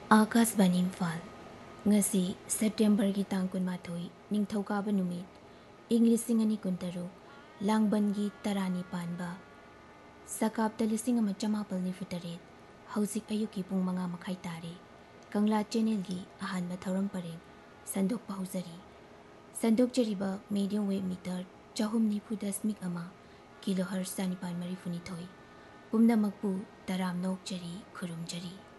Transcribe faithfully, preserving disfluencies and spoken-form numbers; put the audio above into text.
Akashvani Imphal ngasi September-gi tang kunmathoi ningthaukaaba numit ing lising ani kuntaruk langban-gi tarani panba sakapta lising ama chamapal ni futaret hausik ayuki pung manga makhai tare kangla channel gi ahanba thoram pareng sandok pahuzari sandok jariba medium wave meter chahum nifu dasmik ama kilohertz sanipan marifuni thoi pumna makpu taram nok jari khurum jari